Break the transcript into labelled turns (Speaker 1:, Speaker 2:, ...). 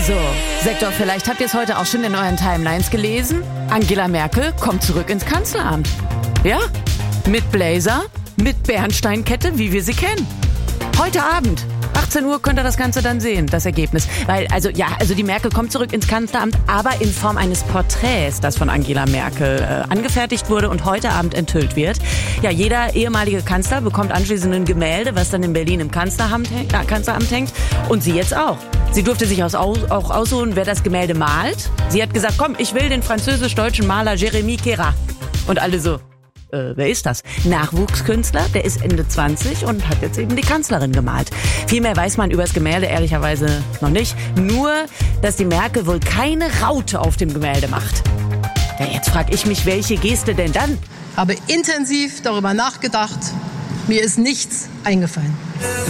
Speaker 1: Also, Sektor, vielleicht habt ihr es heute auch schon in euren Timelines gelesen. Angela Merkel kommt zurück ins Kanzleramt. Ja, mit Blazer, mit Bernsteinkette, wie wir sie kennen. Heute Abend, 18 Uhr, könnt ihr das Ganze dann sehen, das Ergebnis. Weil, also die Merkel kommt zurück ins Kanzleramt, aber in Form eines Porträts, das von Angela Merkel angefertigt wurde und heute Abend enthüllt wird. Ja, jeder ehemalige Kanzler bekommt anschließend ein Gemälde, was dann in Berlin im Kanzleramt hängt. Und sie jetzt auch. Sie durfte sich auch aussuchen, wer das Gemälde malt. Sie hat gesagt, komm, ich will den französisch-deutschen Maler Jérémy Queyras. Und alle so, wer ist das? Nachwuchskünstler, der ist Ende 20 und hat jetzt eben die Kanzlerin gemalt. Viel mehr weiß man über das Gemälde ehrlicherweise noch nicht. Nur, dass die Merkel wohl keine Raute auf dem Gemälde macht. Ja, jetzt frage ich mich, welche Geste denn dann?
Speaker 2: Habe intensiv darüber nachgedacht. Mir ist nichts eingefallen.